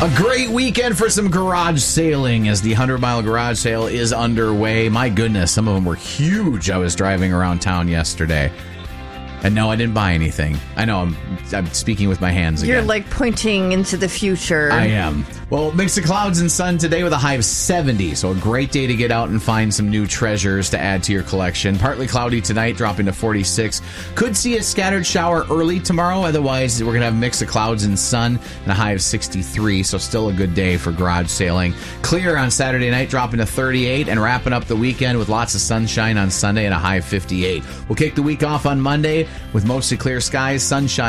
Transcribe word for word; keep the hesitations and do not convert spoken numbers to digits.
A great weekend for some garage sailing as the one hundred mile garage sale is underway. My goodness, some of them were huge. I was driving around town yesterday. And no, I didn't buy anything. I know, I'm I'm speaking with my hands again. You're like pointing into the future. I am. Well, mix of clouds and sun today with a high of seventy. So a great day to get out and find some new treasures to add to your collection. Partly cloudy tonight, dropping to forty-six. Could see a scattered shower early tomorrow. Otherwise, we're going to have a mix of clouds and sun and a high of sixty-three. So still a good day for garage sailing. Clear on Saturday night, dropping to thirty-eight. And wrapping up the weekend with lots of sunshine on Sunday and a high of fifty-eight. We'll kick the week off on Monday with mostly clear skies, sunshine.